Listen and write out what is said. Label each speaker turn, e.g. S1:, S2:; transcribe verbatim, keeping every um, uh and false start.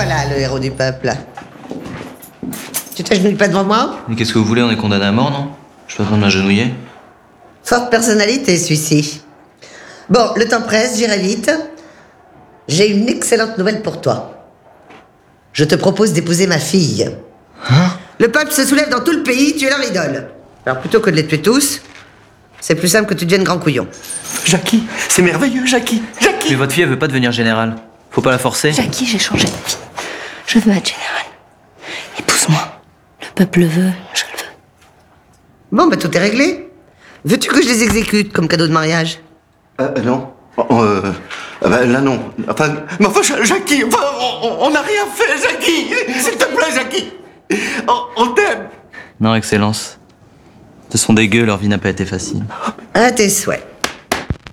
S1: voilà le héros du peuple. Tu t'agenouilles pas devant moi?
S2: Mais qu'est-ce que vous voulez, on est condamné à mort, non? Je suis pas en train de m'agenouiller.
S1: Forte personnalité, celui-ci. Bon, le temps presse, j'irai vite. J'ai une excellente nouvelle pour toi. Je te propose d'épouser ma fille.
S2: Hein?
S1: Le peuple se soulève dans tout le pays, tu es leur idole. Alors plutôt que de les tuer tous, c'est plus simple que tu deviennes grand couillon.
S3: Jackie, c'est merveilleux, Jackie. Jackie.
S2: Mais votre fille, elle veut pas devenir générale. Faut pas la forcer.
S4: Jackie, j'ai changé d'avis. Je veux être générale. Épouse-moi. Le peuple le veut, je le veux.
S1: Bon, bah tout est réglé. Veux-tu que je les exécute comme cadeau de mariage?
S3: Euh, non. Oh, euh, euh, bah, là, non. Enfin, mais enfin, Ja- Jackie, enfin, on n'a rien fait, Jackie. S'il te plaît, Jackie. On, on t'aime.
S2: Non, Excellence. Ce sont des gueux, leur vie n'a pas été facile.
S1: À tes souhaits.